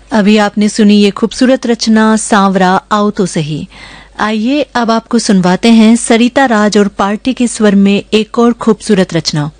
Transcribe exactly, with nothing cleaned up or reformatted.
अभी आपने सुनी ये खूबसूरत रचना सांवरा आओ तो सही। आइए अब आपको सुनवाते हैं सरिता राज और पार्टी के स्वर में एक और खूबसूरत रचना।